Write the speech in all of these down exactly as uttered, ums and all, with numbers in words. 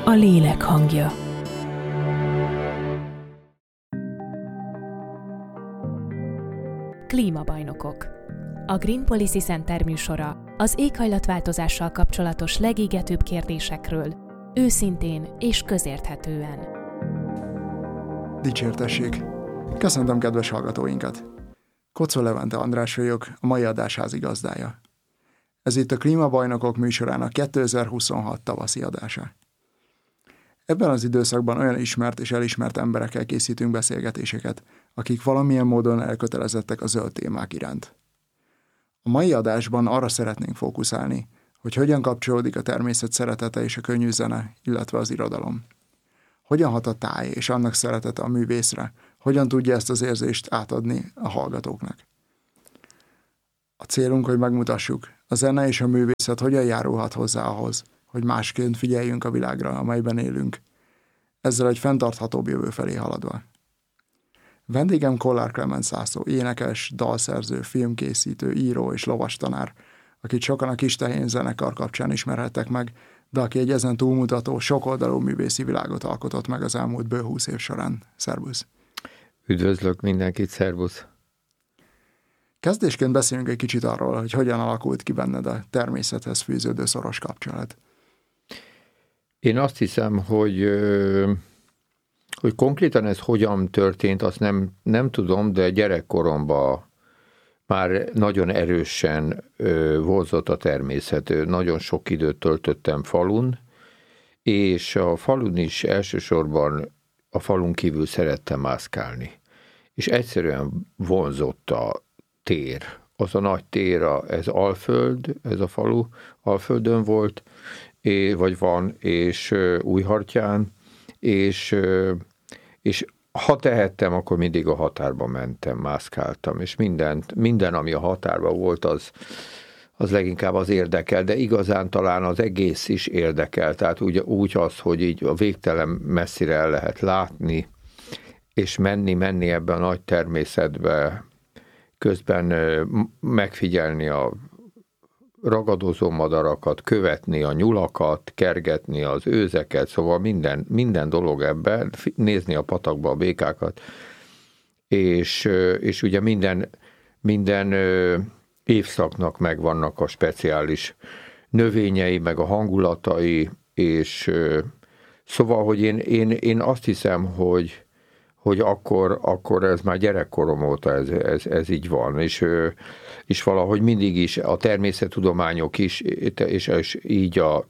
A lélek hangja. Klímabajnokok. A Green Policy Center műsora az éghajlatváltozással kapcsolatos legégetőbb kérdésekről, őszintén és közérthetően. Dicsértesség! Köszöntöm kedves hallgatóinkat! Kocó Levente András vagyok, a mai adás házigazdája. Ez itt a Klímabajnokok műsorának kétezer-huszonhat tavaszi adása. Ebben az időszakban olyan ismert és elismert emberekkel készítünk beszélgetéseket, akik valamilyen módon elkötelezettek a zöld témák iránt. A mai adásban arra szeretnénk fókuszálni, hogy hogyan kapcsolódik a természet szeretete és a könnyű zene, illetve az irodalom. Hogyan hat a táj és annak szeretete a művészre, hogyan tudja ezt az érzést átadni a hallgatóknak. A célunk, hogy megmutassuk, a zene és a művészet hogyan járulhat hozzá ahhoz, hogy másként figyeljünk a világra, amelyben élünk, ezzel egy fenntarthatóbb jövő felé haladva. Vendégem Kollár Klemens László, énekes, dalszerző, filmkészítő, író és lovastanár, akit sokan a Kistehén zenekar kapcsán ismerhettek meg, de aki egy ezen túlmutató, sokoldalú művészi világot alkotott meg az elmúlt bő húsz év során. Szervusz! Üdvözlök mindenkit, szervusz! Kezdésként beszéljünk egy kicsit arról, hogy hogyan alakult ki benned a természethez fűződő szoros kapcsolat. Én azt hiszem, hogy, hogy konkrétan ez hogyan történt, azt nem, nem tudom, de gyerekkoromban már nagyon erősen vonzott a természet. Nagyon sok időt töltöttem falun, és a falun is elsősorban a falun kívül szerettem mászkálni. És egyszerűen vonzott a tér. Az a nagy tér, ez Alföld, ez a falu, Alföldön volt, vagy van, és Újhartyán, és, és ha tehettem, akkor mindig a határba mentem, mászkáltam, és mindent, minden, ami a határban volt, az, az leginkább az érdekel, de igazán talán az egész is érdekel, tehát úgy, úgy az, hogy így a végtelen messzire el lehet látni, és menni, menni ebben a nagy természetbe, közben megfigyelni a ragadozó madarakat, követni a nyulakat, kergetni az őzeket, szóval minden, minden dolog ebben, nézni a patakba a békákat, és, és ugye minden, minden évszaknak megvannak a speciális növényei, meg a hangulatai, és szóval, hogy én, én, én azt hiszem, hogy hogy akkor, akkor ez már gyerekkorom óta ez, ez, ez így van, és, és valahogy mindig is a természettudományok is, és, és így a,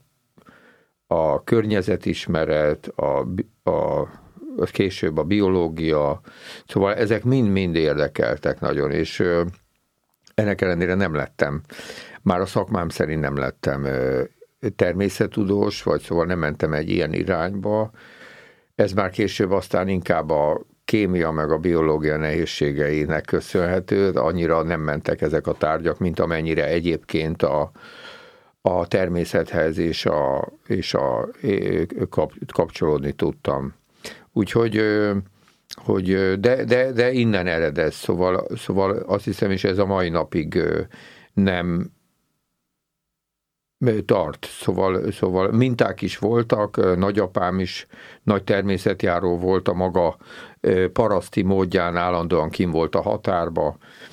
a környezetismeret, a, a, később a biológia, szóval ezek mind-mind érdekeltek nagyon, és ennek ellenére nem lettem, már a szakmám szerint nem lettem természettudós, vagy szóval nem mentem egy ilyen irányba. Ez már később aztán inkább a kémia meg a biológia nehézségeinek köszönhető, annyira nem mentek ezek a tárgyak, mint amennyire egyébként a, a természethez és, a, és a, kap, kapcsolódni tudtam. Úgyhogy hogy de, de, de innen ered, szóval, szóval azt hiszem, és ez a mai napig nem tart, szóval, szóval minták is voltak, nagyapám is nagy természetjáró volt, a maga paraszti módján állandóan kint volt a határba,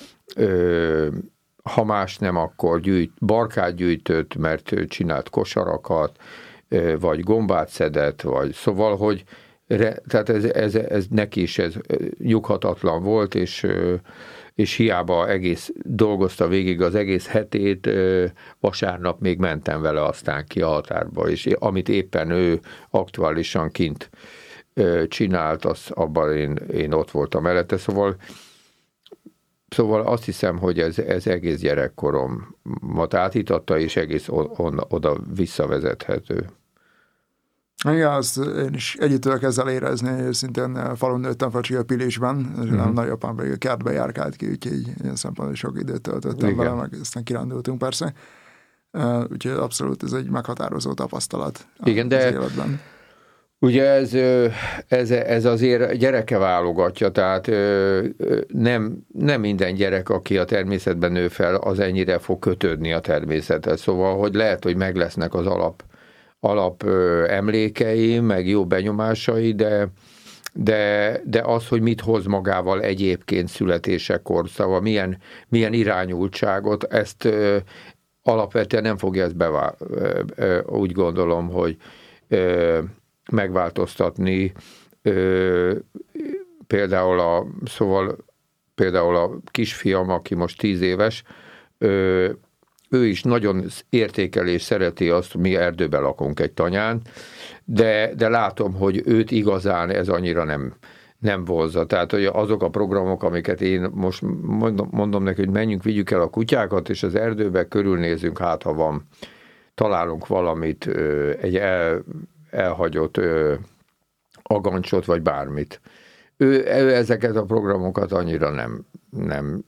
ha más nem, akkor gyűjt, barkát gyűjtött, mert csinált kosarakat, vagy gombát szedett, vagy szóval, hogy tehát ez, ez, ez neki is ez nyughatatlan volt, és és hiába egész dolgozta végig az egész hetét, vasárnap még mentem vele aztán ki a határba, és amit éppen ő aktuálisan kint csinált, az, abban én, én ott voltam mellette, szóval, szóval azt hiszem, hogy ez, ez egész gyerekkoromat átítatta, és egész on, oda visszavezethető. Igen, azt én is együtt tudok ezzel érezni, szintén falun nőttem fel Csillapilésben, és mm-hmm. nagyapám pedig a kertbe járkált ki, úgyhogy ilyen szempontból sok időt töltöttem Igen. vele, meg aztán kirándultunk persze. Úgyhogy abszolút ez egy meghatározó tapasztalat Igen, az de életben. Ugye ez, ez, ez azért gyereke válogatja, tehát nem, nem minden gyerek, aki a természetben nő fel, az ennyire fog kötődni a természethez. Szóval, hogy lehet, hogy meg lesznek az alap alap emlékei, meg jó benyomásai, de, de, de az, hogy mit hoz magával egyébként születésekor, szóval milyen, milyen irányultságot, ezt alapvetően nem fogja ezt bevá- úgy gondolom, hogy megváltoztatni. Például a, szóval például a kisfiam, aki most tíz éves, ő is nagyon értékeli és szereti azt, hogy mi erdőben lakunk egy tanyán, de, de látom, hogy őt igazán ez annyira nem, nem vonza. Tehát hogy azok a programok, amiket én most mondom, mondom neki, hogy menjünk, vigyük el a kutyákat, és az erdőbe körülnézünk, hát ha van, találunk valamit, egy el, elhagyott agancsot, vagy bármit. Ő, ő ezeket a programokat annyira nem, nem,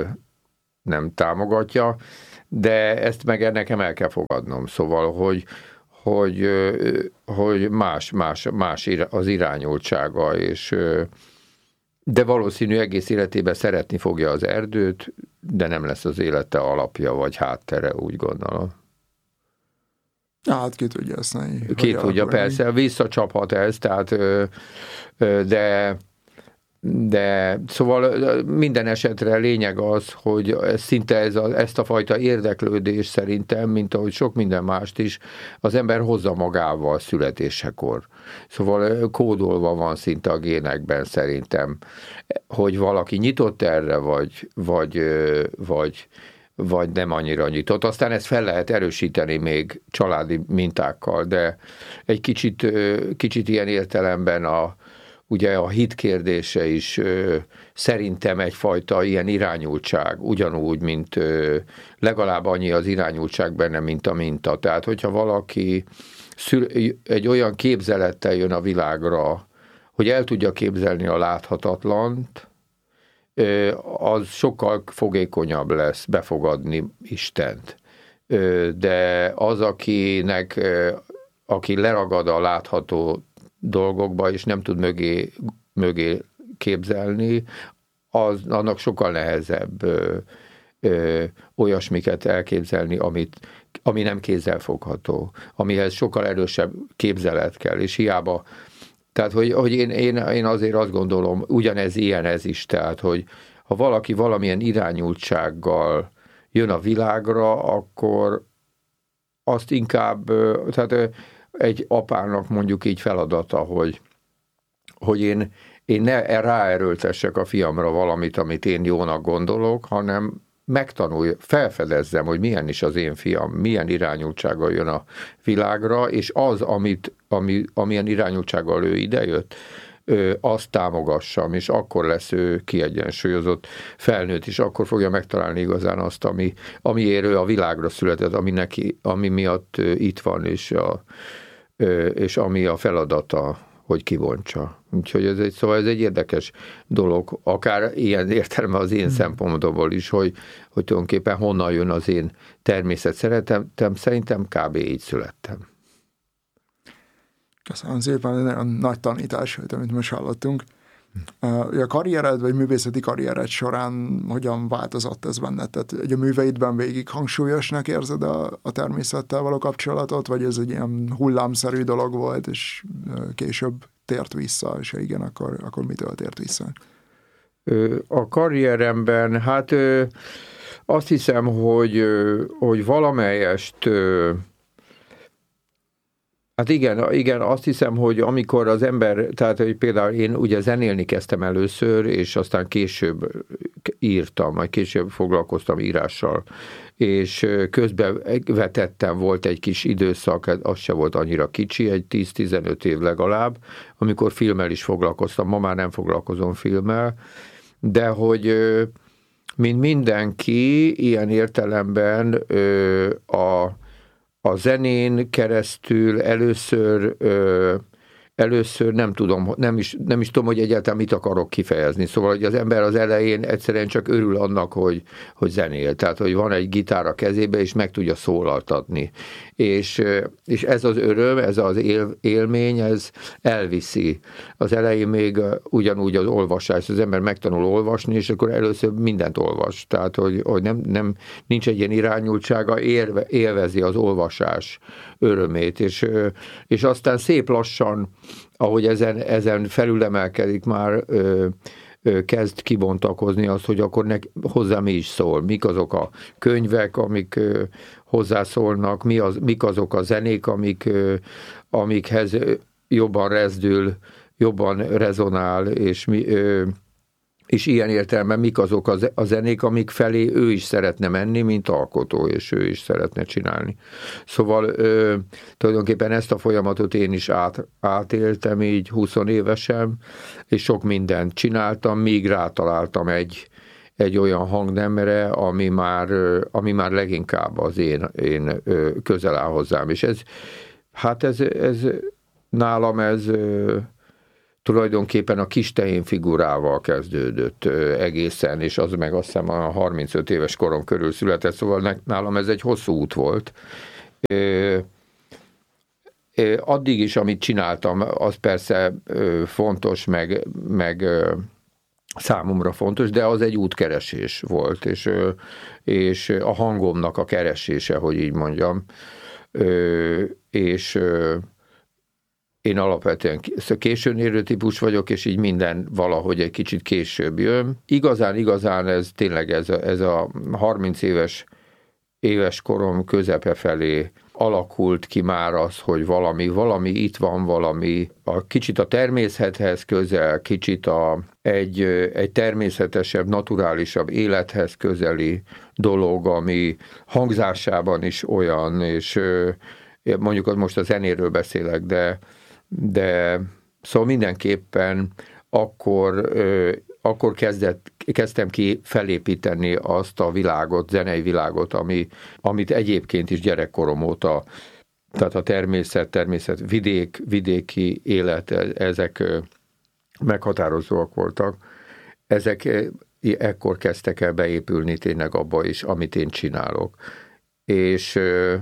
nem támogatja, de ezt meg nekem el kell fogadnom. Szóval, hogy, hogy, hogy más, más, más az irányultsága, és de valószínű egész életében szeretni fogja az erdőt, de nem lesz az élete alapja, vagy háttere, úgy gondolom. Hát ki tudja ezt nem. Ki tudja, persze, visszacsaphat ez, tehát de de szóval minden esetre lényeg az, hogy szinte ez a, ezt a fajta érdeklődés szerintem, mint ahogy sok minden mást is, az ember hozza magával születésekor. Szóval kódolva van szinte a génekben szerintem, hogy valaki nyitott erre, vagy, vagy, vagy, vagy nem annyira nyitott. Aztán ezt fel lehet erősíteni még családi mintákkal, de egy kicsit, kicsit ilyen értelemben a ugye a hit kérdése is ö, szerintem egyfajta ilyen irányultság, ugyanúgy, mint ö, legalább annyi az irányultság benne, mint a minta. Tehát, hogyha valaki szül, egy olyan képzelettel jön a világra, hogy el tudja képzelni a láthatatlant, ö, az sokkal fogékonyabb lesz befogadni Istent. Ö, de az, akinek, ö, aki leragad a látható dolgokba, és nem tud mögé, mögé képzelni, az, annak sokkal nehezebb ö, ö, olyasmiket elképzelni, amit, ami nem kézzelfogható, amihez sokkal erősebb képzelet kell, és hiába, tehát, hogy, hogy én, én, én azért azt gondolom, ugyanez ilyen ez is, tehát, hogy ha valaki valamilyen irányultsággal jön a világra, akkor azt inkább, tehát egy apának mondjuk így feladata, hogy, hogy én, én ne ráerőltessek a fiamra valamit, amit én jónak gondolok, hanem megtanulj, felfedezzem, hogy milyen is az én fiam, milyen irányultsággal jön a világra, és az, amit, ami, amilyen irányultsággal ő idejött, azt támogassam, és akkor lesz ő kiegyensúlyozott felnőtt, és akkor fogja megtalálni igazán azt, ami, amiért ő a világra született, ami, neki, ami miatt itt van, és, a, és ami a feladata, hogy kibontsa. Úgyhogy ez egy, szóval ez egy érdekes dolog, akár ilyen értelme az én hmm. szempontomból is, hogy, hogy tulajdonképpen honnan jön az én természet szeretetem, szerintem kb. Így születtem. Köszönöm szépen, nagyon nagy tanítás, amit most hallottunk. A karriered, vagy művészeti karriered során hogyan változott ez benned? Tehát a műveidben végig hangsúlyosnak érzed a, a természettel való kapcsolatot, vagy ez egy ilyen hullámszerű dolog volt, és később tért vissza, és ha igen, akkor, akkor mitől tért vissza? A karrieremben, hát azt hiszem, hogy, hogy valamelyest Hát igen, igen, azt hiszem, hogy amikor az ember, tehát hogy például én ugye zenélni kezdtem először, és aztán később írtam, majd később foglalkoztam írással, és közben vetettem, volt egy kis időszak, az se volt annyira kicsi, egy tíz-tizenöt év legalább, amikor filmmel is foglalkoztam, ma már nem foglalkozom filmmel, de hogy mint mindenki, ilyen értelemben a A zenén keresztül először, ö, először nem tudom, nem is, nem is tudom, hogy egyáltalán mit akarok kifejezni. Szóval, hogy az ember az elején egyszerűen csak örül annak, hogy, hogy zenél. Tehát, hogy van egy gitár a kezébe, és meg tudja szólaltatni. és, és ez az öröm, ez az él, élmény, ez elviszi. Az elején még ugyanúgy az olvasás, az ember megtanul olvasni, és akkor először mindent olvas. Tehát, hogy, hogy nem, nem, nincs egy ilyen irányultsága, élve, élvezi az olvasás örömét, és, és aztán szép lassan, ahogy ezen, ezen felülemelkedik már, kezd kibontakozni az, hogy akkor nek, hozzá mi is szól, mik azok a könyvek, amik ö, hozzászólnak, mi az, mik azok a zenék, amik, ö, amikhez jobban rezdül, jobban rezonál, és, mi, ö, és ilyen értelemben mik azok a zenék, amik felé ő is szeretne menni, mint alkotó, és ő is szeretne csinálni. Szóval ö, tulajdonképpen ezt a folyamatot én is át, átéltem így húsz évesen, és sok mindent csináltam, míg rátaláltam egy, egy olyan hangnemre, ami már, ami már leginkább az én, én közel áll hozzám. És ez, hát ez, ez nálam ez tulajdonképpen a Kis-Tehén figurával kezdődött egészen, és az meg azt hiszem a harmincöt éves korom körül született, szóval nálam ez egy hosszú út volt. Addig is, amit csináltam, az persze fontos, meg, meg számomra fontos, de az egy útkeresés volt, és, és a hangomnak a keresése, hogy így mondjam, és én alapvetően későn érő típus vagyok, és így minden valahogy egy kicsit később jön. Igazán, igazán ez tényleg ez a, ez a harminc éves, éves korom közepe felé alakult ki már az, hogy valami, valami itt van, valami a kicsit a természethez közel, kicsit a, egy, egy természetesebb, naturálisabb élethez közeli dolog, ami hangzásában is olyan, és mondjuk most a zenéről beszélek, de de szóval mindenképpen akkor, akkor kezdett, kezdtem ki felépíteni azt a világot, zenei világot, ami, amit egyébként is gyerekkorom óta, tehát a természet, természet, vidék, vidéki élet, ezek meghatározóak voltak. Ezek ekkor kezdtek el beépülni tényleg abba is, amit én csinálok. És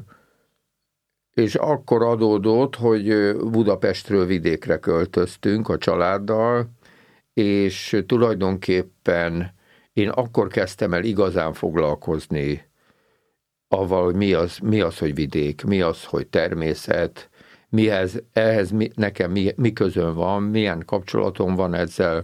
És akkor adódott, hogy Budapestről vidékre költöztünk a családdal, és tulajdonképpen én akkor kezdtem el igazán foglalkozni avval, hogy mi az, mi az, hogy vidék, mi az, hogy természet, mihez, ehhez mi, nekem mi, mi közön van, milyen kapcsolatom van ezzel.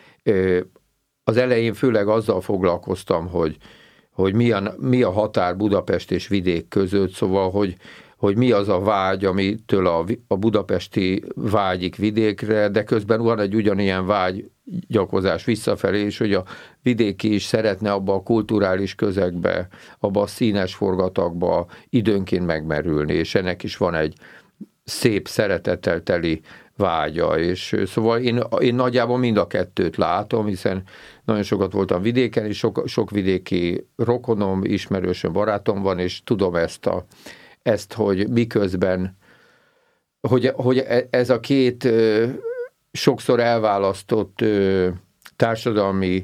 Az elején főleg azzal foglalkoztam, hogy, hogy milyen, mi a határ Budapest és vidék között, szóval, hogy hogy mi az a vágy, amitől a, a budapesti vágyik vidékre, de közben van egy ugyanilyen vágyakozás visszafelé is, hogy a vidéki is szeretne abba a kulturális közegbe, abba a színes forgatagba időnként megmerülni, és ennek is van egy szép szeretettel teli vágya, és szóval én, én nagyjából mind a kettőt látom, hiszen nagyon sokat voltam vidéken, és sok, sok vidéki rokonom, ismerősöm, barátom van, és tudom ezt a ezt, hogy miközben, hogy, hogy ez a két ö, sokszor elválasztott ö, társadalmi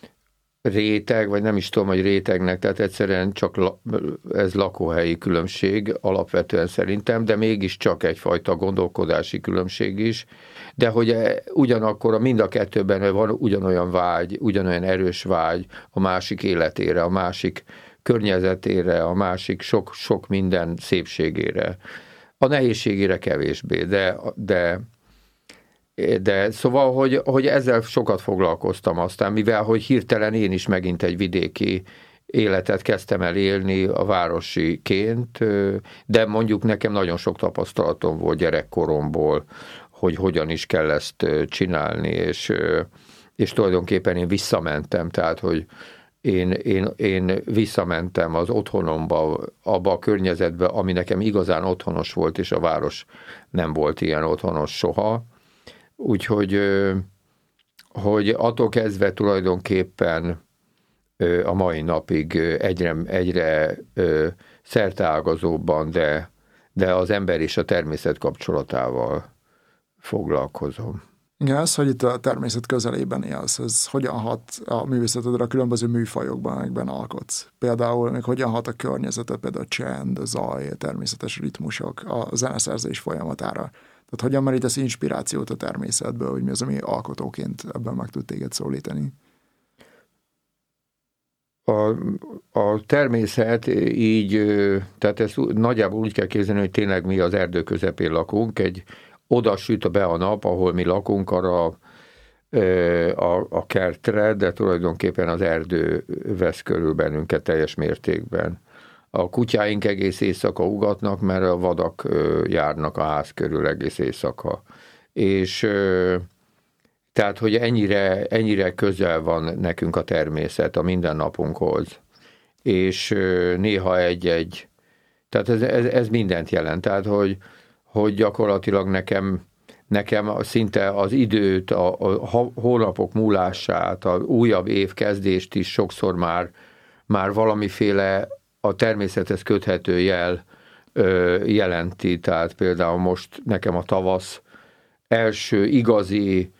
réteg, vagy nem is tudom, hogy rétegnek, tehát egyszerűen csak la, ez lakóhelyi különbség alapvetően szerintem, de mégiscsak egyfajta gondolkodási különbség is, de hogy ugyanakkor a mind a kettőben van ugyanolyan vágy, ugyanolyan erős vágy a másik életére, a másik környezetére, a másik sok, sok minden szépségére. A nehézségére kevésbé, de, de, de szóval, hogy, hogy ezzel sokat foglalkoztam aztán, mivel, hogy hirtelen én is megint egy vidéki életet kezdtem el élni a városiként, de mondjuk nekem nagyon sok tapasztalatom volt gyerekkoromból, hogy hogyan is kell ezt csinálni, és, és tulajdonképpen én visszamentem, tehát, hogy Én, én, én visszamentem az otthonomba, abba a környezetbe, ami nekem igazán otthonos volt, és a város nem volt ilyen otthonos soha. Úgyhogy hogy attól kezdve tulajdonképpen a mai napig egyre, egyre szerteágazóbban, de, de az ember és a természet kapcsolatával foglalkozom. Igen, az, hogy itt a természet közelében élsz, ez hogyan hat a művészetedre a különböző műfajokban, amikben alkotsz? Például még hogyan hat a környezeted, például a csend, a zaj, a természetes ritmusok, a zeneszerzés folyamatára. Tehát hogyan merítesz inspirációt a természetből, hogy mi az, ami alkotóként ebben meg tud téged szólítani? A, a természet így, tehát ezt nagyjából úgy kell képzelni, hogy tényleg mi az erdő közepén lakunk, egy oda süt be a nap, ahol mi lakunk, arra a, a kertre, de tulajdonképpen az erdő vesz körül bennünket teljes mértékben. A kutyáink egész éjszaka ugatnak, mert a vadak járnak a ház körül egész éjszaka. És tehát, hogy ennyire, ennyire közel van nekünk a természet a mindennapunkhoz. És néha egy-egy, tehát ez, ez, ez mindent jelent. Tehát, hogy, hogy gyakorlatilag nekem, nekem szinte az időt, a, a hónapok múlását, az újabb év kezdést is sokszor már, már valamiféle a természethez köthető jel ö, jelenti. Tehát például most nekem a tavasz első igazi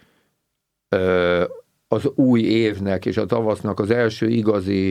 ö, az új évnek és a tavasznak az első igazi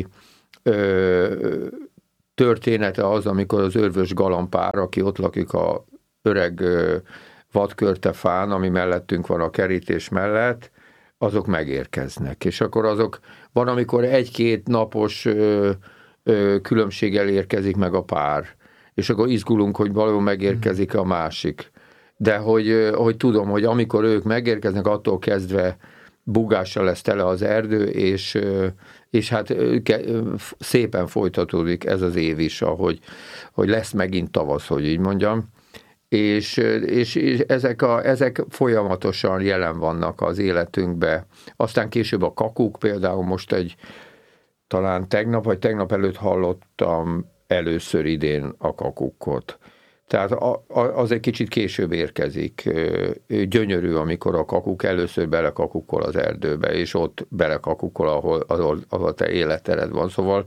ö, története az, amikor az örvös galambpár, aki ott lakik a öreg ö, vadkörtefán, ami mellettünk van a kerítés mellett, azok megérkeznek. És akkor azok van, amikor egy-két napos ö, ö, különbséggel érkezik meg a pár, és akkor izgulunk, hogy valóban megérkezik a másik. De hogy, hogy tudom, hogy amikor ők megérkeznek, attól kezdve bugással lesz tele az erdő, és, és hát szépen folytatódik ez az év is, ahogy, hogy lesz megint tavasz, hogy így mondjam. És, és, és ezek, a, ezek folyamatosan jelen vannak az életünkbe. Aztán később a kakuk, például most egy, talán tegnap, vagy tegnap előtt hallottam először idén a kakukkot. Tehát az egy kicsit később érkezik. Gyönyörű, amikor a kakuk először belekakukkol az erdőbe, és ott belekakukkol, ahol, ahol, ahol te életered van. Szóval,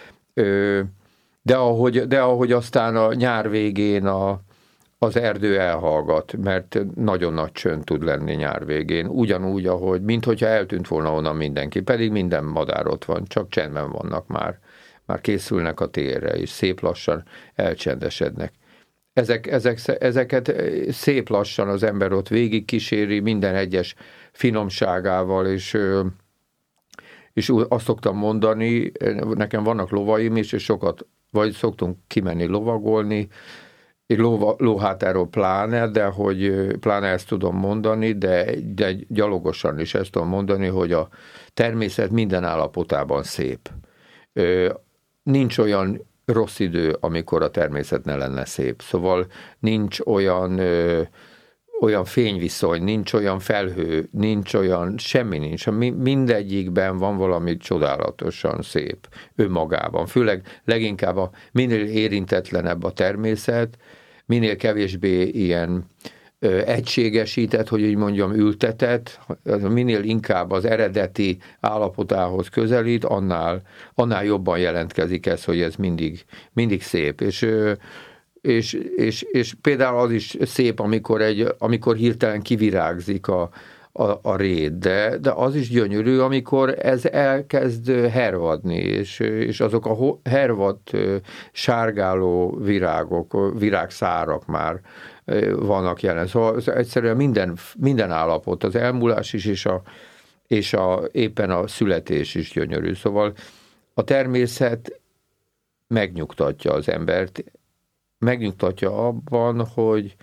de ahogy, de ahogy aztán a nyár végén a, az erdő elhallgat, mert nagyon nagy csönd tud lenni nyár végén. Ugyanúgy, ahogy, minthogyha eltűnt volna onnan mindenki, pedig minden madár ott van, csak csendben vannak már. Már készülnek a térre, és szép lassan elcsendesednek. Ezek, ezek, ezeket szép lassan az ember ott végig kíséri minden egyes finomságával, és, és azt szoktam mondani, nekem vannak lovaim is, és sokat, vagy szoktunk kimenni lovagolni, ló, lóhátáról pláne, de hogy pláne ezt tudom mondani, de, de gyalogosan is ezt tudom mondani, hogy a természet minden állapotában szép. Nincs olyan rossz idő, amikor a természet ne lenne szép. Szóval nincs olyan, ö, olyan fényviszony, nincs olyan felhő, nincs olyan, semmi nincs. Mindegyikben van valami csodálatosan szép önmagában. Főleg leginkább a, minél érintetlenebb a természet, minél kevésbé ilyen ö, egységesített, hogy így mondjam, ültetett, minél inkább az eredeti állapotához közelít, annál, annál jobban jelentkezik ez, hogy ez mindig, mindig szép. És, és, és, és például az is szép, amikor, egy, amikor hirtelen kivirágzik a, a, a réd, de, de az is gyönyörű, amikor ez elkezd hervadni, és, és azok a hervadt, sárgáló virágok, virágszárak már vannak jelen. Szóval egyszerűen minden, minden állapot, az elmúlás is, és, a, és a, éppen a születés is gyönyörű. Szóval a természet megnyugtatja az embert, megnyugtatja abban, hogy,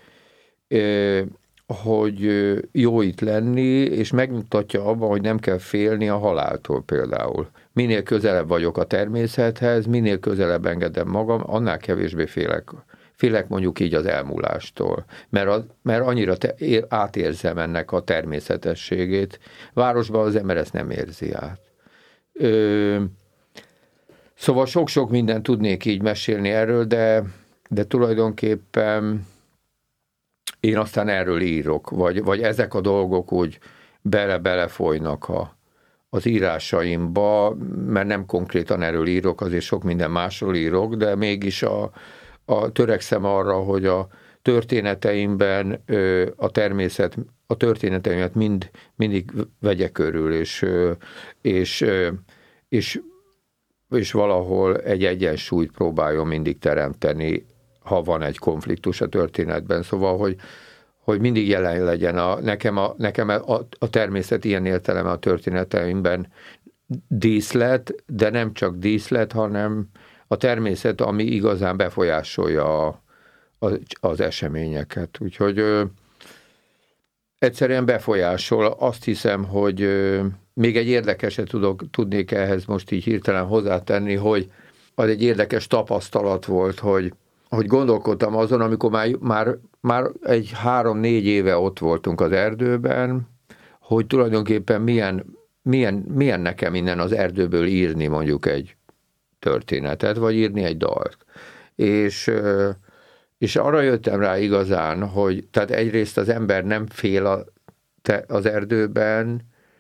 hogy jó itt lenni, és megnyugtatja abban, hogy nem kell félni a haláltól például. Minél közelebb vagyok a természethez, minél közelebb engedem magam, annál kevésbé félek Félek mondjuk így az elmúlástól, mert, a, mert annyira te, átérzem ennek a természetességét. Városban az ember ezt nem érzi át. Ö, szóval sok-sok mindent tudnék így mesélni erről, de, de tulajdonképpen én aztán erről írok, vagy, vagy ezek a dolgok úgy bele-bele folynak a, az írásaimba, mert nem konkrétan erről írok, azért sok minden másról írok, de mégis a A, törekszem arra, hogy a történeteimben a természet, a történeteimet mind, mindig vegye körül, és, és, és, és valahol egy egyensúlyt próbáljon mindig teremteni, ha van egy konfliktus a történetben. Szóval, hogy, hogy mindig jelen legyen. A, nekem a, nekem a, a természet ilyen értelme a történeteimben díszlet, de nem csak díszlet, hanem a természet, ami igazán befolyásolja a, a, az eseményeket. Úgyhogy ö, egyszerűen befolyásol. Azt hiszem, hogy ö, még egy érdekeset tudok, tudnék ehhez most így hirtelen hozzátenni, hogy az egy érdekes tapasztalat volt, hogy, hogy gondolkodtam azon, amikor már, már, már egy három-négy éve ott voltunk az erdőben, hogy tulajdonképpen milyen, milyen, milyen nekem innen az erdőből írni mondjuk egy történetet, vagy írni egy dalt. És, és arra jöttem rá igazán, hogy tehát egyrészt az ember nem fél a, te, az erdőben,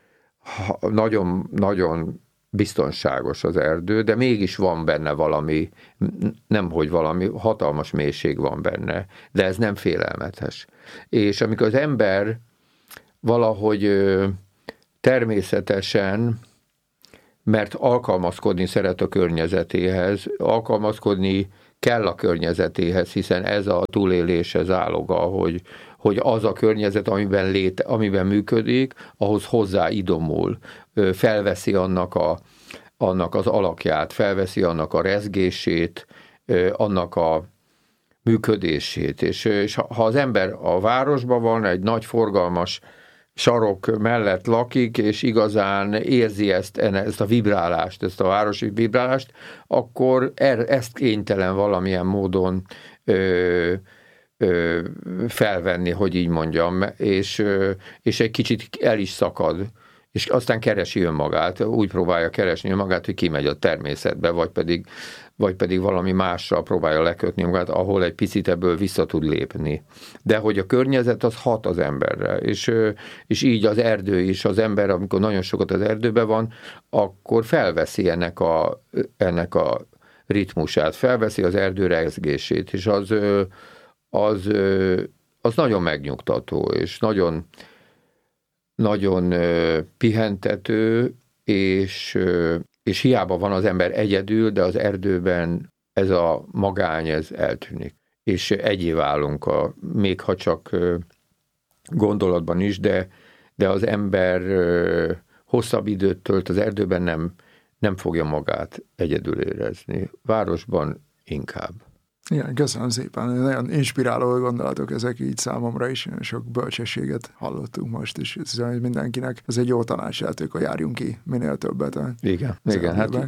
nagyon, nagyon biztonságos az erdő, de mégis van benne valami, nem hogy valami, hatalmas mélység van benne, de ez nem félelmetes. És amikor az ember valahogy természetesen, mert alkalmazkodni szeret a környezetéhez, alkalmazkodni kell a környezetéhez, hiszen ez a túlélés záloga, hogy, hogy az a környezet, amiben, léte, amiben működik, ahhoz hozzá idomul, felveszi annak, a, annak az alakját, felveszi annak a rezgését, annak a működését. És, és ha az ember a városban van, egy nagy forgalmas sarok mellett lakik, és igazán érzi ezt, ezt a vibrálást, ezt a városi vibrálást, akkor er, ezt kénytelen valamilyen módon ö, ö, felvenni, hogy így mondjam, és, ö, és egy kicsit el is szakad, és aztán keresi önmagát, úgy próbálja keresni önmagát, hogy kimegy a természetbe, vagy pedig, vagy pedig valami mással próbálja lekötni magát, ahol egy picit ebből vissza tud lépni. De hogy a környezet az hat az emberre, és, és így az erdő is, az ember, amikor nagyon sokat az erdőben van, akkor felveszi ennek a, ennek a ritmusát, felveszi az erdő rezgését, és az, az, az nagyon megnyugtató, és nagyon nagyon pihentető, és, és hiába van az ember egyedül, de az erdőben ez a magány, ez eltűnik. És egyé válunk, a, még ha csak gondolatban is, de, de az ember hosszabb időt tölt az erdőben, nem, nem fogja magát egyedül érezni. Városban inkább. Igen, köszönöm szépen. Nagyon inspiráló gondolatok ezek így számomra is. Sok bölcsességet hallottunk most, és hiszem, hogy mindenkinek ez egy jó tanács lehet, hogy járjunk ki minél többet. Igen, igen. Hát...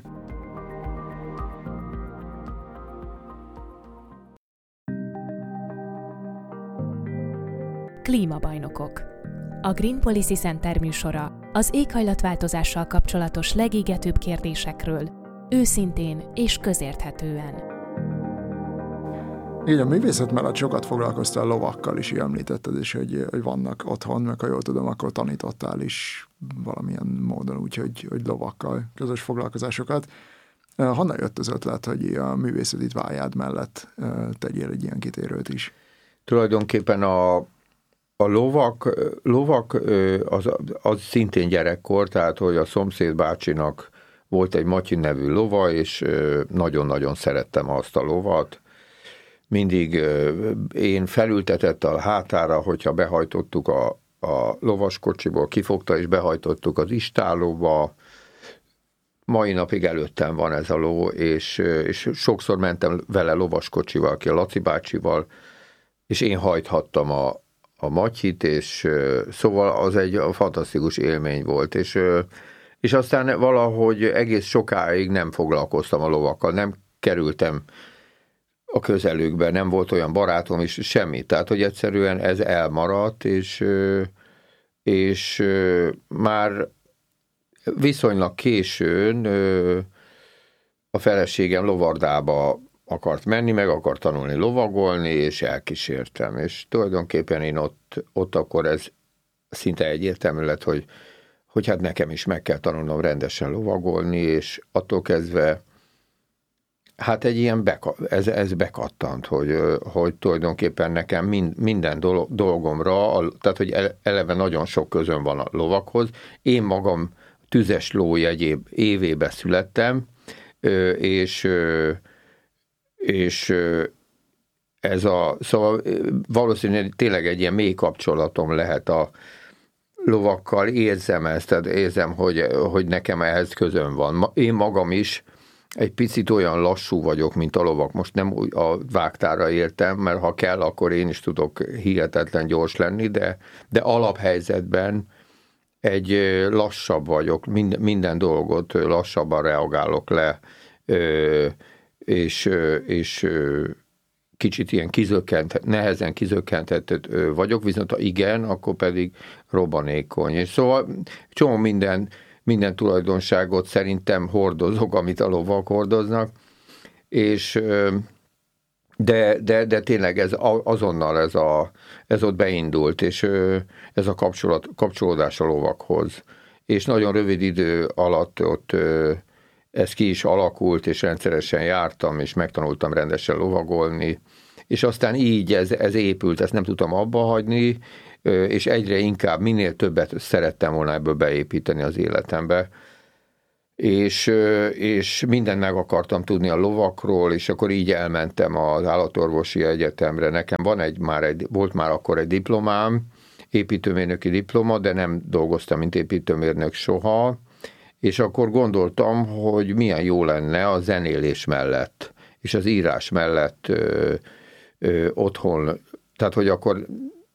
Klímabajnokok. A Green Policy Center műsora az éghajlatváltozással kapcsolatos legégetőbb kérdésekről, őszintén és közérthetően. Igen, a művészet mellett sokat foglalkoztál lovakkal is, említetted is, hogy, hogy vannak otthon, meg ha jól tudom, akkor tanítottál is valamilyen módon, úgyhogy hogy lovakkal közös foglalkozásokat. Honnan jött az ötlet, hogy a művészeti vágyád mellett tegyél egy ilyen kitérőt is? Tulajdonképpen a, a lovak, lovak az, az szintén gyerekkor, tehát hogy a szomszéd bácsinak volt egy Matyi nevű lova, és nagyon-nagyon szerettem azt a lovat. Mindig én felültetett a hátára, hogyha behajtottuk a, a lovaskocsiból, kifogta és behajtottuk az istállóba. Mai napig előttem van ez a ló, és, és sokszor mentem vele lovaskocsival, ki a Laci bácsival, és én hajthattam a, a Matyit, és szóval az egy fantasztikus élmény volt, és, és aztán valahogy egész sokáig nem foglalkoztam a lovakkal, nem kerültem a közelükben, nem volt olyan barátom is, semmi. Tehát, hogy egyszerűen ez elmaradt, és, és már viszonylag későn a feleségem lovardába akart menni, meg akart tanulni lovagolni, és elkísértem. És tulajdonképpen én ott, ott akkor ez szinte egyértelmű lett, hogy, hogy hát nekem is meg kell tanulnom rendesen lovagolni, és attól kezdve hát egy ilyen beka, ez, ez bekattant, hogy, hogy tulajdonképpen nekem mind, minden dolgomra, tehát hogy eleve nagyon sok közön van a lovakhoz. Én magam tüzes ló jegyéb évébe születtem, és, és ez a, szóval valószínűleg tényleg egy ilyen mély kapcsolatom lehet a lovakkal, érzem ezt, tehát érzem, hogy, hogy nekem ehhez közön van. Én magam is egy picit olyan lassú vagyok, mint a lovak. Most nem a vágtára értem, mert ha kell, akkor én is tudok hihetetlen gyors lenni, de, de alaphelyzetben egy lassabb vagyok, minden, minden dolgot lassabban reagálok le, és, és kicsit ilyen kizökkent, nehezen kizökkentett vagyok, viszont ha igen, akkor pedig robbanékony. És szóval csomó minden, minden tulajdonságot szerintem hordozok, amit a lovak hordoznak, és de, de, de tényleg ez azonnal ez, a, ez ott beindult, és ez a kapcsolat, kapcsolódás a lovakhoz. És nagyon rövid idő alatt ott ez ki is alakult, és rendszeresen jártam, és megtanultam rendesen lovagolni, és aztán így ez, ez épült, ezt nem tudtam abba hagyni, és egyre inkább, minél többet szerettem volna ebből beépíteni az életembe, és, és mindent meg akartam tudni a lovakról, és akkor így elmentem az állatorvosi egyetemre. Nekem van egy, már egy, volt már akkor egy diplomám, építőmérnöki diploma, de nem dolgoztam, mint építőmérnök soha, és akkor gondoltam, hogy milyen jó lenne a zenélés mellett, és az írás mellett ö, ö, otthon, tehát hogy akkor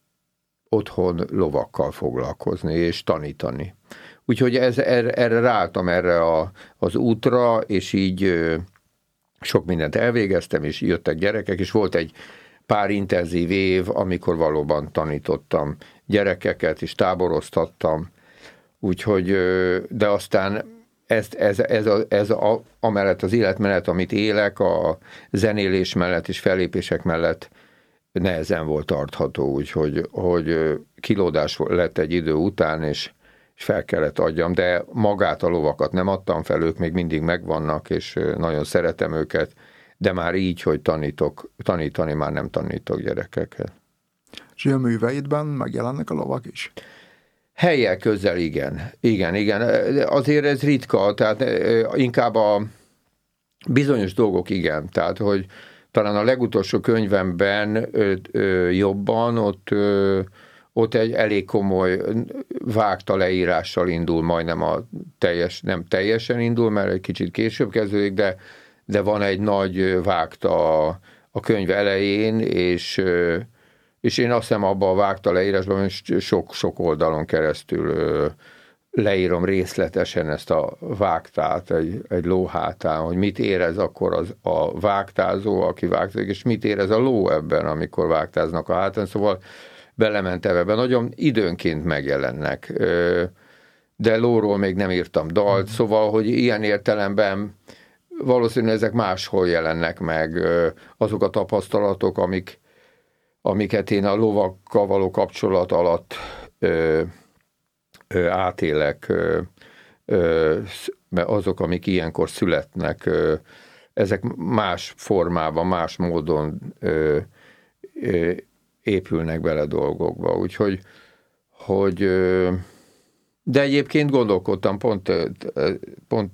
otthon lovakkal foglalkozni és tanítani. Úgyhogy ez, erre, erre ráálltam erre a, az útra, és így ö, sok mindent elvégeztem, és jöttek gyerekek, és volt egy pár intenzív év, amikor valóban tanítottam gyerekeket, és táboroztattam, úgyhogy, de aztán ez, ez, ez, a, ez a, amellett az életmenet, amit élek, a zenélés mellett és fellépések mellett nehezen volt tartható, úgyhogy hogy kilódás lett egy idő után, és, és fel kellett adjam, de magát a lovakat nem adtam fel, ők még mindig megvannak, és nagyon szeretem őket, de már így, hogy tanítok, tanítani már nem tanítok gyerekeket. És a műveidben megjelennek a lovak is? Helyek közel, igen. Igen, igen. Azért ez ritka, tehát inkább a bizonyos dolgok igen. Tehát, hogy talán a legutolsó könyvemben jobban, ott, ott egy elég komoly vágta leírással indul, majdnem a teljes, nem teljesen indul, mert egy kicsit később kezdődik, de, de van egy nagy vágta a, a könyv elején, és és én azt hiszem abban a vágta leírásban, hogy sok-sok oldalon keresztül leírom részletesen ezt a vágtát egy, egy ló hátán, hogy mit érez akkor az, a vágtázó, aki vágtázik, és mit érez a ló ebben, amikor vágtáznak a hátán, szóval belementem ebben. Nagyon időnként megjelennek, de lóról még nem írtam dalt, szóval, hogy ilyen értelemben valószínűleg ezek máshol jelennek meg azok a tapasztalatok, amik amiket én a lovakkal való kapcsolat alatt ö, ö, átélek, ö, ö, azok, amik ilyenkor születnek, ö, ezek más formában, más módon ö, ö, épülnek bele dolgokba. Úgyhogy, hogy, ö, de egyébként gondolkodtam, pont, pont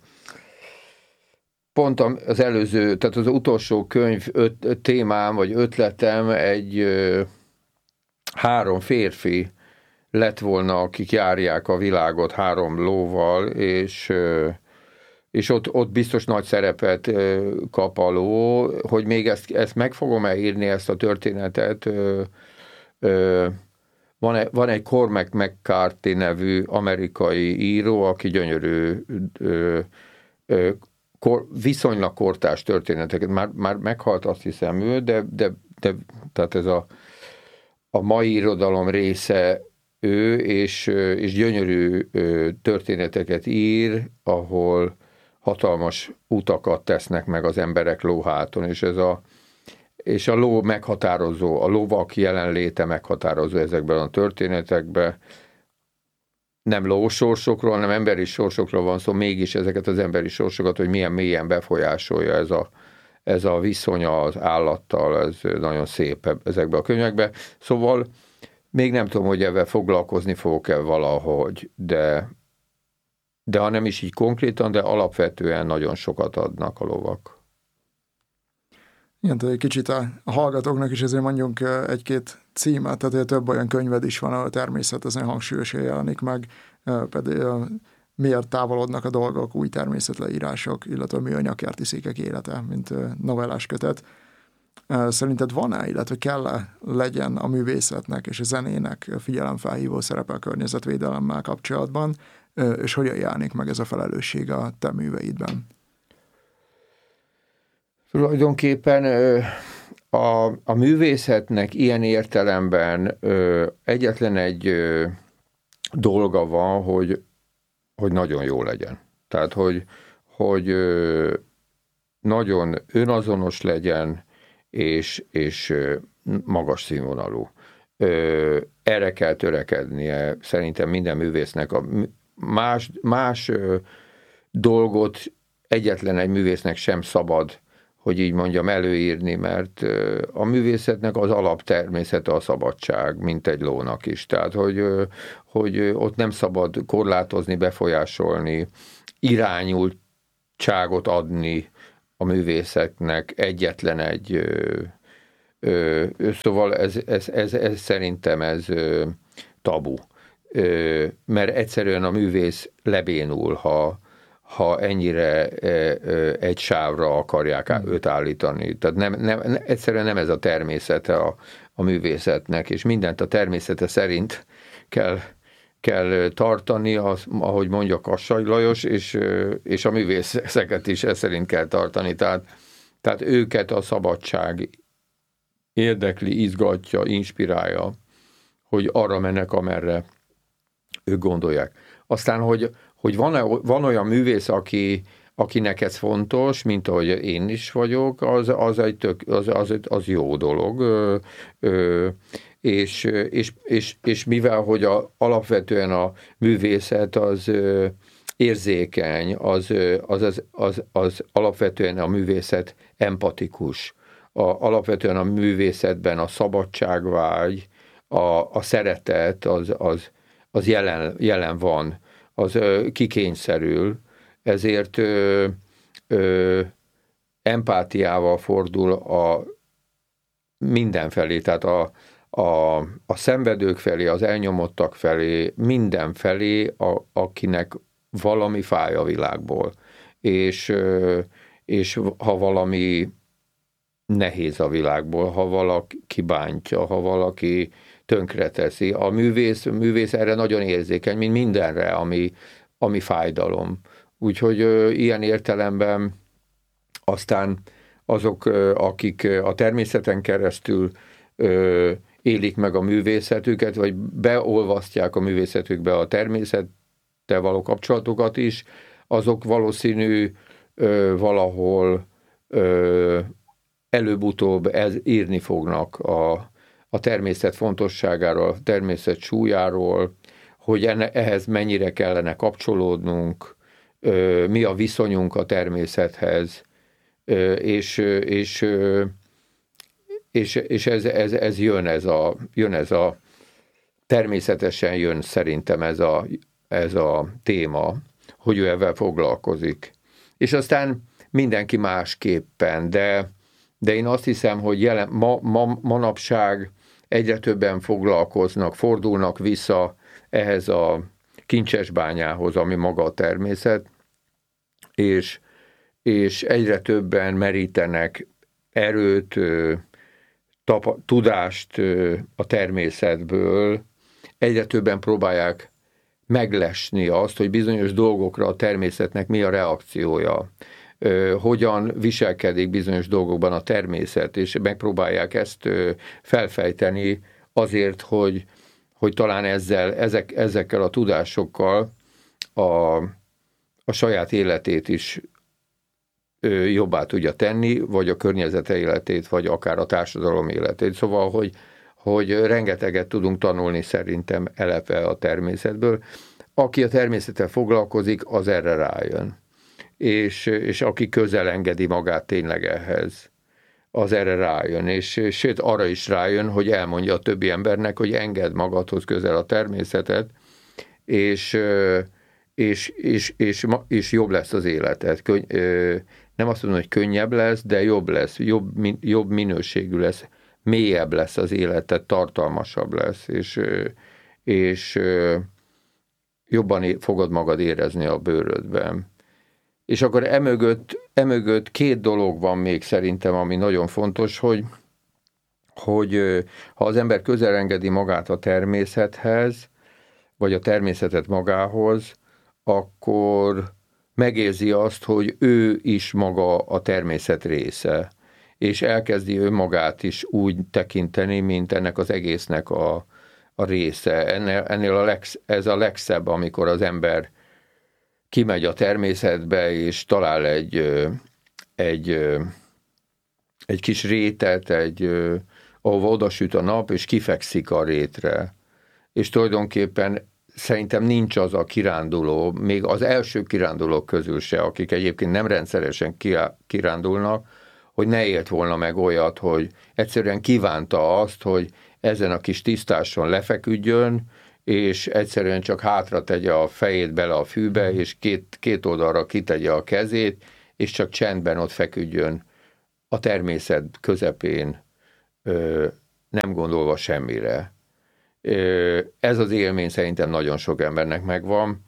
Pont az előző, tehát az utolsó könyv öt, témám, vagy ötletem egy ö, három férfi lett volna, akik járják a világot három lóval, és, ö, és ott, ott biztos nagy szerepet ö, kap a ló, hogy még ezt, ezt meg fogom-e írni, ezt a történetet. Ö, ö, van, egy, van egy Cormac McCarthy nevű amerikai író, aki gyönyörű ö, ö, Kor, viszonylag kortárs történeteket, már, már meghalt, azt hiszem ő, de, de, de tehát ez a, a mai irodalom része ő, és, és gyönyörű történeteket ír, ahol hatalmas utakat tesznek meg az emberek lóháton, és ez a, és a ló meghatározó, a lovak jelenléte meghatározó ezekben a történetekben. nem lósorsokról, hanem emberi sorsokról van szó, mégis ezeket az emberi sorsokat, hogy milyen mélyen befolyásolja ez a, ez a viszony az állattal, ez nagyon szép ezekbe a könyvekbe. Szóval még nem tudom, hogy ebben foglalkozni fogok-e valahogy, de, de ha nem is így konkrétan, de alapvetően nagyon sokat adnak a lovak. Igen, tehát egy kicsit a, a hallgatóknak is ezért mondjunk egy-két címet, tehát több olyan könyved is van, ahol természet ezen hangsúlyosan jelenik meg, pedig miért távolodnak a dolgok, új természetleírások, illetve műanyagkerti székek élete, mint novellás kötet. Szerinted van-e, illetve kell-e legyen a művészetnek és a zenének figyelemfelhívó szerepe a környezetvédelemmel kapcsolatban, és hogyan jelenik meg ez a felelősség a te műveidben? Tulajdonképpen a, a művészetnek ilyen értelemben egyetlen egy dolga van, hogy, hogy nagyon jó legyen. Tehát, hogy, hogy nagyon önazonos legyen, és, és magas színvonalú. Erre kell törekednie szerintem minden művésznek. A más, más dolgot egyetlen egy művésznek sem szabad, hogy így mondjam, előírni, mert a művészetnek az alaptermészete a szabadság, mint egy lónak is. Tehát, hogy, hogy ott nem szabad korlátozni, befolyásolni, irányultságot adni a művészetnek egyetlen egy... Ö, ö, szóval ez, ez, ez, ez szerintem ez ö, tabu. Ö, mert egyszerűen a művész lebénul, ha ha ennyire egy sávra akarják őt állítani. Tehát nem, nem, egyszerűen nem ez a természete a, a művészetnek, és mindent a természete szerint kell, kell tartani, az, ahogy mondja Kassai Lajos, és, és a művészeket is ez szerint kell tartani. Tehát, tehát őket a szabadság érdekli, izgatja, inspirálja, hogy arra mennek, amerre ők gondolják. Aztán, hogy hogy van, van olyan művész, aki, akinek ez fontos, mint ahogy én is vagyok, az, az, egy tök, az, az, az jó dolog. Ö, ö, és, és, és, és mivel, hogy a, alapvetően a művészet az ö, érzékeny, az, az, az, az, az alapvetően a művészet empatikus. A, alapvetően a művészetben a szabadságvágy, a, a szeretet az, az, az jelen, jelen van, az ö, kikényszerül, ezért ö, ö, empátiával fordul a mindenfelé, tehát a, a, a szenvedők felé, az elnyomottak felé, mindenfelé, a, akinek valami fáj a világból. És, ö, és ha valami nehéz a világból, ha valaki bántja, ha valaki tönkreteszi. A művész, művész erre nagyon érzékeny, mint mindenre, ami, ami fájdalom. Úgyhogy ö, ilyen értelemben aztán azok, ö, akik a természeten keresztül ö, élik meg a művészetüket, vagy beolvasztják a művészetükbe a természettel való kapcsolatokat is, azok valószínű ö, valahol ö, előbb-utóbb ez, írni fognak a a természet fontosságáról, a természet súlyáról, hogy enne, ehhez mennyire kellene kapcsolódnunk, ö, mi a viszonyunk a természethez, ö, és, és, ö, és, és ez, ez, ez jön, ez a, jön ez a, természetesen jön szerintem ez a, ez a téma, hogy ő ebben foglalkozik. És aztán mindenki másképpen, de, de én azt hiszem, hogy jelen, ma, ma, manapság egyre többen foglalkoznak, fordulnak vissza ehhez a kincsesbányához, ami maga a természet, és, és egyre többen merítenek erőt, tapa, tudást a természetből, egyre többen próbálják meglesni azt, hogy bizonyos dolgokra a természetnek mi a reakciója, hogyan viselkedik bizonyos dolgokban a természet, és megpróbálják ezt felfejteni azért, hogy, hogy talán ezzel, ezek, ezekkel a tudásokkal a, a saját életét is jobbá tudja tenni, vagy a környezete életét, vagy akár a társadalom életét. Szóval, hogy, hogy rengeteget tudunk tanulni szerintem eleve a természetből. Aki a természettel foglalkozik, az erre rájön. És, és aki közel engedi magát tényleg ehhez, az erre rájön. És, és sőt, arra is rájön, hogy elmondja a többi embernek, hogy engedd magadhoz közel a természetet, és, és, és, és, és jobb lesz az életed. Nem azt mondom, hogy könnyebb lesz, de jobb lesz, jobb, jobb minőségű lesz, mélyebb lesz az életed, tartalmasabb lesz, és, és jobban fogod magad érezni a bőrödben. És akkor emögött, emögött két dolog van még szerintem, ami nagyon fontos, hogy, hogy ha az ember közel engedi magát a természethez, vagy a természetet magához, akkor megérzi azt, hogy ő is maga a természet része, és elkezdi önmagát is úgy tekinteni, mint ennek az egésznek a, a része. Ennél, ennél a legsz, ez a legszebb, amikor az ember kimegy a természetbe, és talál egy, egy, egy kis rétet, egy, ahova odasüt a nap, és kifekszik a rétre. És tulajdonképpen szerintem nincs az a kiránduló, még az első kirándulók közül se, akik egyébként nem rendszeresen kirándulnak, hogy ne élt volna meg olyat, hogy egyszerűen kívánta azt, hogy ezen a kis tisztáson lefeküdjön, és egyszerűen csak hátra tegye a fejét bele a fűbe, és két, két oldalra kitegye a kezét, és csak csendben ott feküdjön a természet közepén, nem gondolva semmire. Ez az élmény szerintem nagyon sok embernek megvan,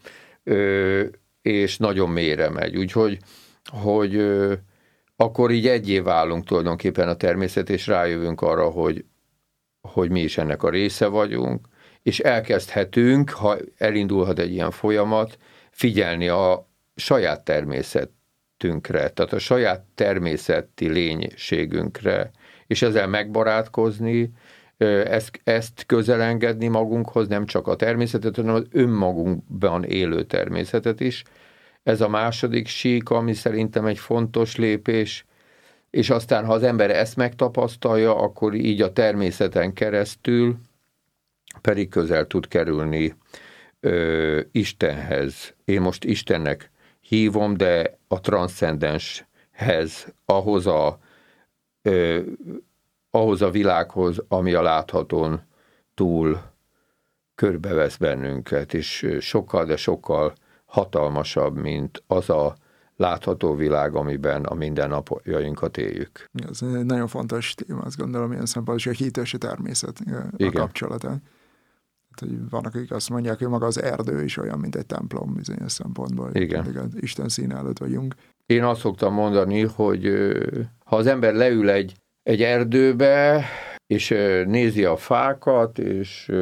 és nagyon mélyre megy. Úgyhogy hogy akkor így egyé válunk tulajdonképpen a természet, és rájövünk arra, hogy, hogy mi is ennek a része vagyunk, és elkezdhetünk, ha elindulhat egy ilyen folyamat, figyelni a saját természetünkre, tehát a saját természeti lénységünkre, és ezzel megbarátkozni, ezt, ezt közelengedni magunkhoz, nem csak a természetet, hanem az önmagunkban élő természetet is. Ez a második sík, ami szerintem egy fontos lépés, és aztán, ha az ember ezt megtapasztalja, akkor így a természeten keresztül pedig közel tud kerülni ö, Istenhez. Én most Istennek hívom, de a transzcendenshez, ahhoz a, ö, ahhoz a világhoz, ami a láthatón túl körbevesz bennünket, és sokkal, de sokkal hatalmasabb, mint az a látható világ, amiben a mindennapjainkat éljük. Ez egy nagyon fontos téma, azt gondolom, ilyen szempontból, hogy a hit és a természet a Igen. kapcsolata. Hát, hogy vannak, akik azt mondják, hogy maga az erdő is olyan, mint egy templom bizonyos szempontból. Igen. Isten színe előtt vagyunk. Én azt szoktam mondani, hogy ha az ember leül egy, egy erdőbe, és nézi a fákat, és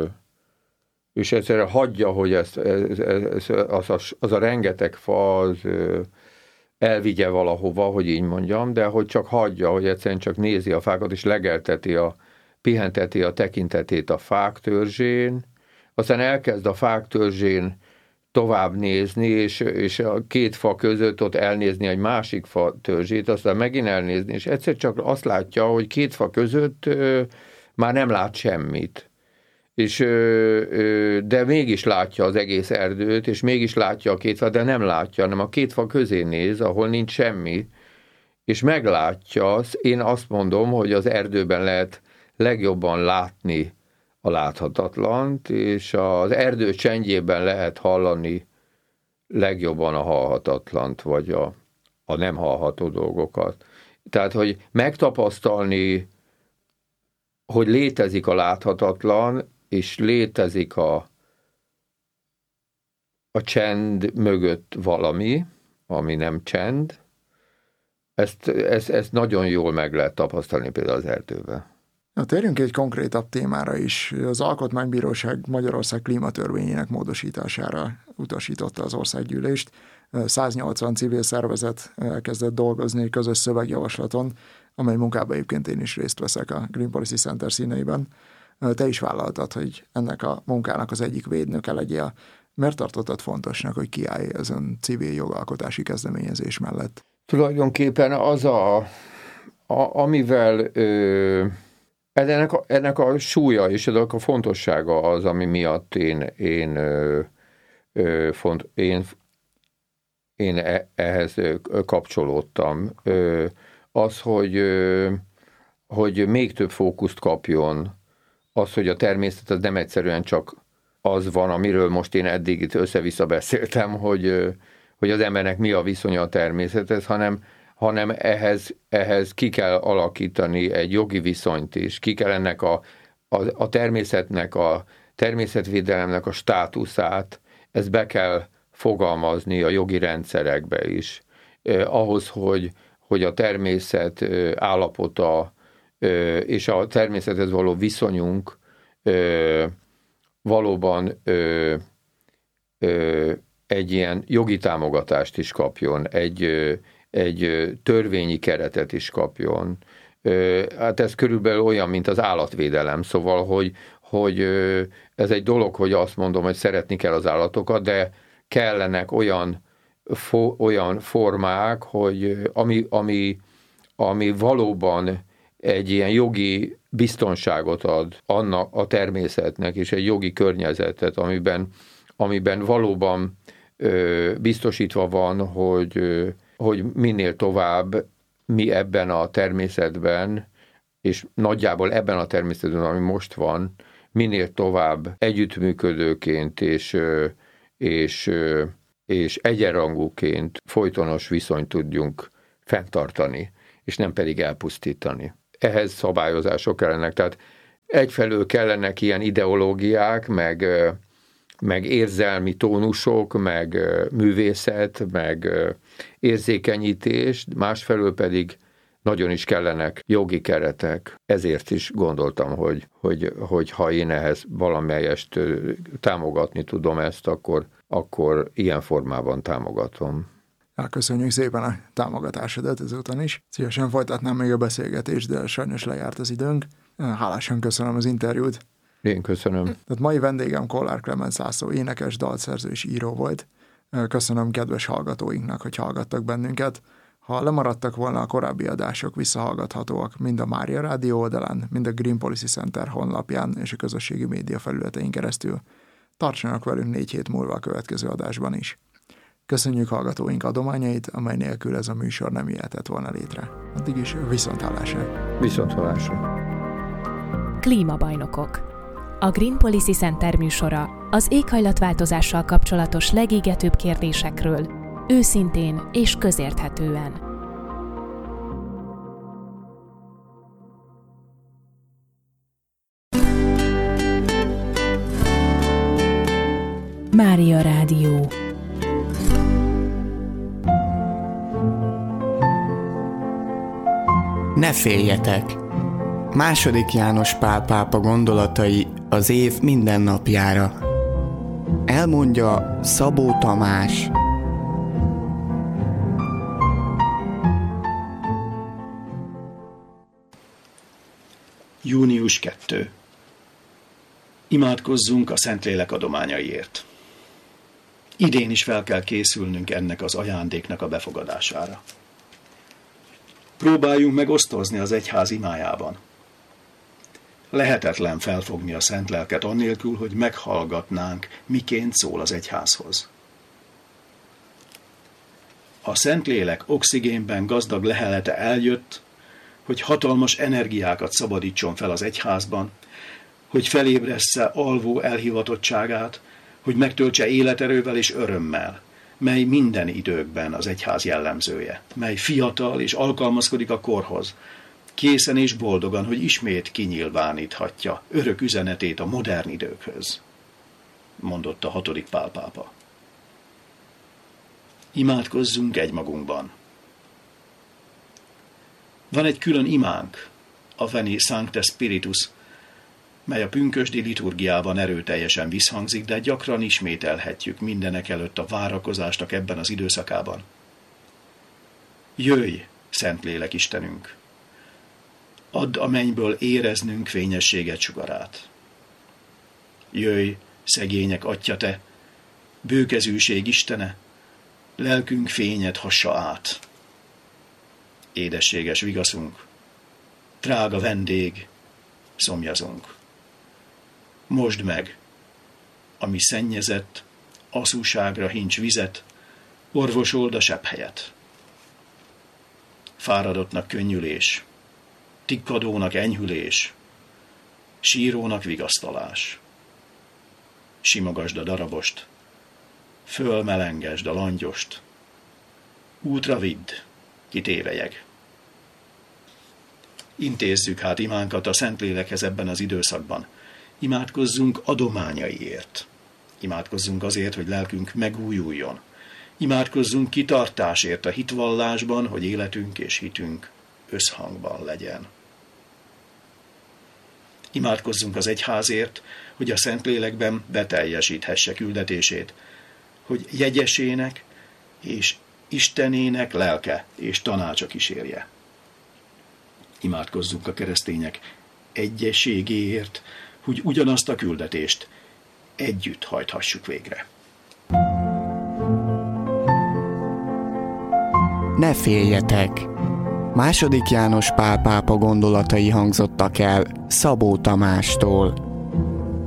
és egyszerűen hagyja, hogy ezt, ez, ez, az, a, az a rengeteg fa az elvigye valahova, hogy így mondjam, de hogy csak hagyja, hogy egyszerűen csak nézi a fákat, és legelteti, a, pihenteti a tekintetét a fák törzsén, aztán elkezd a fák törzsén tovább nézni, és, és a két fa között ott elnézni egy másik fa törzsét, aztán megint elnézni, és egyszer csak azt látja, hogy két fa között ö, már nem lát semmit. És, de mégis látja az egész erdőt, és mégis látja a két fa, de nem látja, hanem a két fa közé néz, ahol nincs semmi, és meglátja. Én azt mondom, hogy az erdőben lehet legjobban látni a láthatatlant, és az erdő csendjében lehet hallani legjobban a hallhatatlant, vagy a, a nem hallható dolgokat. Tehát, hogy megtapasztalni, hogy létezik a láthatatlan, és létezik a, a csend mögött valami, ami nem csend, ezt, ezt, ezt nagyon jól meg lehet tapasztalni például az erdőben. Na, térjünk egy konkrétabb témára is. Az Alkotmánybíróság Magyarország klímatörvényének módosítására utasította az országgyűlést. száznyolcvan civil szervezet kezdett dolgozni közös szövegjavaslaton, amely munkában egyébként én is részt veszek a Green Policy Center színeiben. Te is vállaltad, hogy ennek a munkának az egyik védnöke legyél. Miért tartottad fontosnak, hogy kiállj ezen civil jogalkotási kezdeményezés mellett? Tulajdonképpen az a, a amivel ö, Ennek a, ennek a súlya és ennek a fontossága az, ami miatt én, én, ö, ö, font, én, én ehhez kapcsolódtam. Ö, az, hogy, ö, hogy még több fókuszt kapjon, az, hogy a természet az nem egyszerűen csak az van, amiről most én eddig itt össze-vissza beszéltem, hogy, hogy az embernek mi a viszonya a természethez, hanem hanem ehhez, ehhez ki kell alakítani egy jogi viszonyt is. Ki kell ennek a, a, a természetnek, a természetvédelemnek a státuszát, ezt be kell fogalmazni a jogi rendszerekbe is. Eh, ahhoz, hogy, hogy a természet eh, állapota eh, és a természethez való viszonyunk eh, valóban eh, eh, egy ilyen jogi támogatást is kapjon, egy eh, egy törvényi keretet is kapjon. Hát ez körülbelül olyan, mint az állatvédelem, szóval, hogy, hogy ez egy dolog, hogy azt mondom, hogy szeretni kell az állatokat, de kellenek olyan, fo, olyan formák, hogy ami, ami, ami valóban egy ilyen jogi biztonságot ad annak a természetnek, és egy jogi környezetet, amiben, amiben valóban biztosítva van, hogy hogy minél tovább mi ebben a természetben, és nagyjából ebben a természetben, ami most van, minél tovább együttműködőként és, és, és egyenrangúként folytonos viszonyt tudjunk fenntartani, és nem pedig elpusztítani. Ehhez szabályozások kellenek. Tehát egyfelől kellenek ilyen ideológiák, meg, meg érzelmi tónusok, meg művészet, meg érzékenyítés, másfelől pedig nagyon is kellenek jogi keretek. Ezért is gondoltam, hogy, hogy, hogy ha én ehhez valamelyest támogatni tudom ezt, akkor, akkor ilyen formában támogatom. Köszönjük szépen a támogatásodat ezúton is. Szívesen folytatnám még a beszélgetést, de sajnos lejárt az időnk. Hálásan köszönöm az interjút. Én köszönöm. Tehát mai vendégem Kollár Klemens László énekes, dalszerző és író volt. Köszönöm kedves hallgatóinknak, hogy hallgattak bennünket. Ha lemaradtak volna a korábbi adások, visszahallgathatóak mind a Mária Rádió oldalán, mind a Green Policy Center honlapján és a közösségi média felületein keresztül. Tartsanak velünk négy hét múlva a következő adásban is. Köszönjük hallgatóink adományait, amely nélkül ez a műsor nem jöhetett volna létre. Addig is viszonthallásra. Viszonthallásra. Klímabajnokok. A Green Policy Center műsora az éghajlatváltozással kapcsolatos legégetőbb kérdésekről, őszintén és közérthetően. Mária Rádió. Ne féljetek! Második János Pál pápa gondolatai az év minden napjára. Elmondja Szabó Tamás. június kettő. Imádkozzunk a Szentlélek adományaiért. Idén is fel kell készülnünk ennek az ajándéknak a befogadására. Próbáljunk meg osztozni az egyház imájában. Lehetetlen felfogni a szent lelket annélkül, hogy meghallgatnánk, miként szól az egyházhoz. A Szentlélek oxigénben gazdag lehelete eljött, hogy hatalmas energiákat szabadítson fel az egyházban, hogy felébressze alvó elhivatottságát, hogy megtöltse életerővel és örömmel, mely minden időkben az egyház jellemzője, mely fiatal és alkalmazkodik a korhoz, készen és boldogan, hogy ismét kinyilváníthatja örök üzenetét a modern időkhöz, mondotta hatodik Pál pápa. Imádkozzunk egymagunkban. Van egy külön imánk, a Veni Sancte Spiritus, mely a pünkösdi liturgiában erőteljesen visszhangzik, de gyakran ismételhetjük mindenek előtt a várakozásnak ebben az időszakában. Jöjj, Szentlélek Istenünk! Add a mennyből éreznünk fényességet sugarát. Jöjj, szegények Atya te, bőkezűség Istene, lelkünk fényet hassa át. Édességes vigaszunk, drága vendég, szomjazunk. Mosd meg, ami szennyezett, aszúságra hincs vizet, orvosold a sebhelyet. Fáradottnak könnyülés, tikkadónak enyhülés, sírónak vigasztalás. Simogasd a darabost, fölmelengesd a langyost, útra vidd, ki tévelyeg. Intézzük hát imánkat a Szentlélekhez ebben az időszakban. Imádkozzunk adományaiért. Imádkozzunk azért, hogy lelkünk megújuljon. Imádkozzunk kitartásért a hitvallásban, hogy életünk és hitünk összhangban legyen. Imádkozzunk az egyházért, hogy a Szentlélekben beteljesíthesse küldetését, hogy jegyesének és Istenének lelke és tanácsa kísérje. Imádkozzunk a keresztények egyességéért, hogy ugyanazt a küldetést együtt hajthassuk végre. Ne féljetek! Második János Pál pápa gondolatai hangzottak el Szabó Tamástól.